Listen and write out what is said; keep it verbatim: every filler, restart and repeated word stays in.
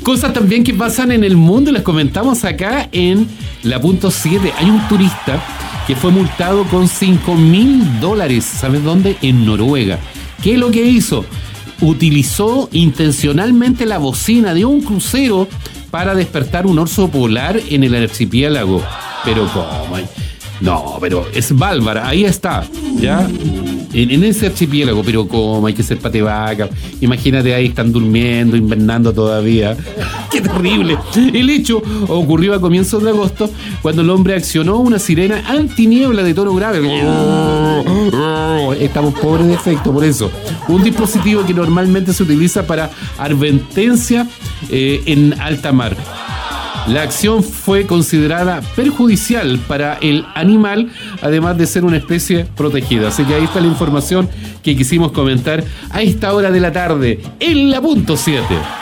Cosas también que pasan en el mundo, les comentamos acá en la punto siete. Hay un turista que fue multado con cinco mil dólares. ¿Sabes dónde? En Noruega. ¿Qué es lo que hizo? Utilizó intencionalmente la bocina de un crucero para despertar un oso polar en el archipiélago. Pero ¿cómo? No, pero es bárbara, ahí está, ¿ya? En, en ese archipiélago, pero ¿cómo? Hay que ser patevaca. Imagínate, ahí están durmiendo, invernando todavía. ¡Qué terrible! El hecho ocurrió a comienzos de agosto, cuando el hombre accionó una sirena antiniebla de tono grave. Estamos pobres de efecto, por eso. Un dispositivo que normalmente se utiliza para advertencia eh, en alta mar. La acción fue considerada perjudicial para el animal, además de ser una especie protegida. Así que ahí está la información que quisimos comentar a esta hora de la tarde, en la punto siete.